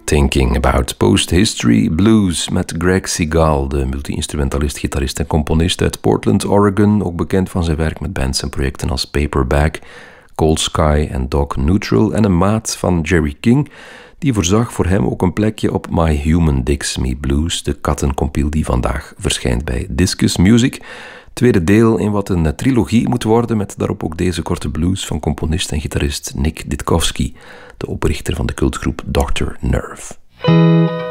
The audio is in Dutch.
Thinking About Post-History Blues met Greg Segal, de multi-instrumentalist, gitarist en componist uit Portland, Oregon, ook bekend van zijn werk met bands en projecten als Paperback, Cold Sky en Dog Neutral, en een maat van Jerry King, die voorzag voor hem ook een plekje op My Human Dicks Me Blues, de kattenkompiel die vandaag verschijnt bij Discus Music. Tweede deel in wat een trilogie moet worden, met daarop ook deze korte blues van componist en gitarist Nick Ditkovsky, de oprichter van de cultgroep Dr. Nerve.